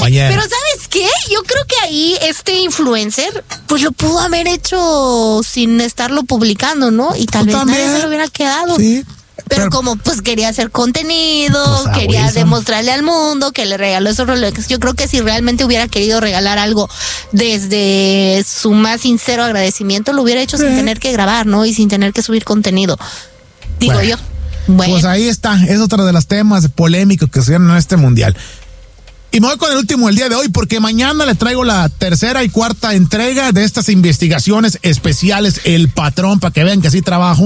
compañera. Pero ¿sabes qué? Yo creo que ahí este influencer, pues lo pudo haber hecho sin estarlo publicando, ¿no? Y tal vez nadie se lo hubiera quedado. Sí. Pero como pues quería hacer contenido, pues, quería Wilson demostrarle al mundo que le regaló esos Rolex. Yo creo que si realmente hubiera querido regalar algo desde su más sincero agradecimiento, lo hubiera hecho sin tener que grabar, ¿no? Y sin tener que subir contenido. Digo yo. Bueno. Pues ahí está, es otro de los temas polémicos que se dieron en este mundial. Y me voy con el último el día de hoy, porque mañana le traigo la tercera y cuarta entrega de estas investigaciones especiales, El Patrón, para que vean que así trabajo.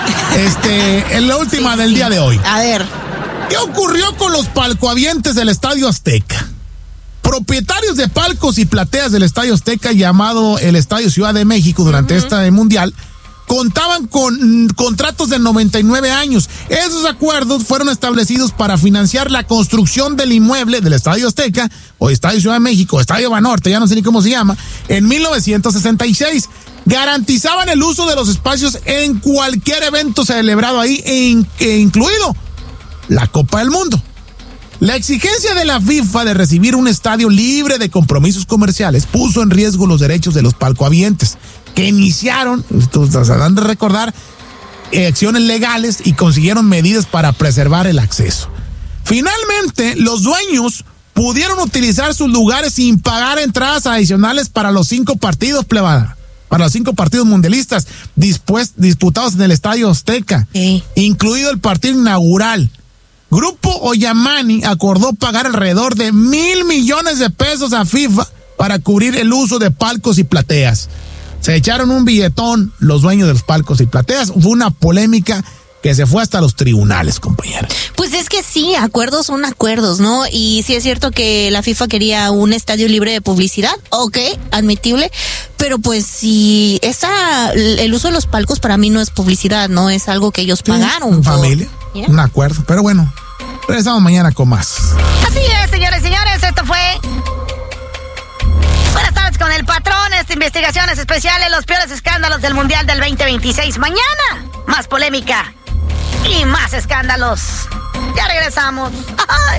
Es la última del día de hoy. A ver. ¿Qué ocurrió con los palcoavientes del Estadio Azteca? Propietarios de palcos y plateas del Estadio Azteca, llamado el Estadio Ciudad de México durante este mundial, contaban con contratos de 99 años. Esos acuerdos fueron establecidos para financiar la construcción del inmueble del Estadio Azteca, o Estadio Ciudad de México, Estadio Banorte, ya no sé ni cómo se llama, en 1966. Garantizaban el uso de los espacios en cualquier evento celebrado ahí, incluido la Copa del Mundo. La exigencia de la FIFA de recibir un estadio libre de compromisos comerciales puso en riesgo los derechos de los palcoavientes, que iniciaron, se dan de recordar, acciones legales y consiguieron medidas para preservar el acceso. Finalmente, los dueños pudieron utilizar sus lugares sin pagar entradas adicionales para los 5 partidos, plebada, para los 5 partidos mundialistas disputados en el Estadio Azteca, incluido el partido inaugural. Grupo Oyamani acordó pagar alrededor de $1,000 millones a FIFA para cubrir el uso de palcos y plateas. Se echaron un billetón los dueños de los palcos y plateas. Fue una polémica que se fue hasta los tribunales, compañera. Pues es que sí, acuerdos son acuerdos, ¿no? Y sí es cierto que la FIFA quería un estadio libre de publicidad, ok, admitible, pero pues si el uso de los palcos para mí no es publicidad, ¿no? Es algo que ellos pagaron. Familia, un acuerdo, pero bueno, regresamos mañana con más. Así es, señores y señores, esto fue Buenas tardes con El Patrón, investigaciones especiales, los peores escándalos del Mundial del 2026. Mañana, más polémica y más escándalos. Ya regresamos. ¡Ay!